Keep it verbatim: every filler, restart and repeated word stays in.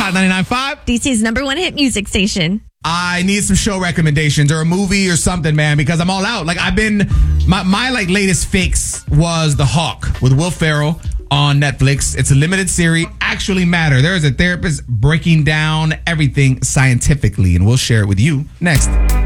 Hot ninety-nine point five. D C's number one hit music station. I need some show recommendations or a movie or something, man, because I'm all out. Like I've been, my, my like latest fix was The Hawk with Will Ferrell on Netflix. It's a limited series. Actually matter. There is a therapist breaking down everything scientifically, and we'll share it with you next.